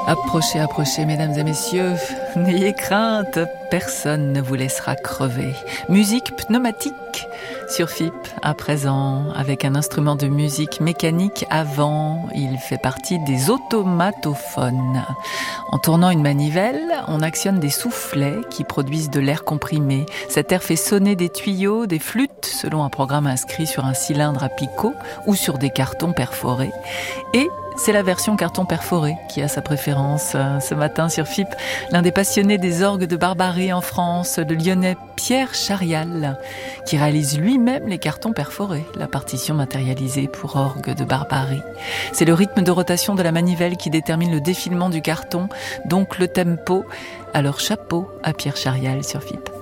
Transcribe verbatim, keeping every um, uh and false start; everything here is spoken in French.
Approchez, approchez, mesdames et messieurs, n'ayez crainte, personne ne vous laissera crever. Musique pneumatique sur F I P à présent, avec un instrument de musique mécanique avant, il fait partie des automatophones. En tournant une manivelle, on actionne des soufflets qui produisent de l'air comprimé. Cet air fait sonner des tuyaux, des flûtes, selon un programme inscrit sur un cylindre à picot ou sur des cartons perforés. Et c'est la version carton perforé qui a sa préférence. Ce matin sur F I P, l'un des passionnés des orgues de Barbarie en France, le Lyonnais Pierre Charial, qui réalise lui-même les cartons perforés, la partition matérialisée pour orgue de Barbarie. C'est le rythme de rotation de la manivelle qui détermine le défilement du carton, donc le tempo. Alors chapeau à Pierre Charial sur F I P.